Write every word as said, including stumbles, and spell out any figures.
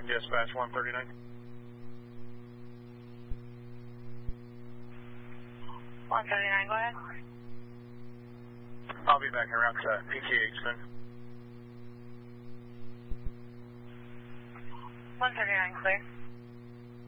Dispatch one thirty-nine. one thirty-nine, go ahead. I'll be back around to P T H soon. one thirty-nine, clear.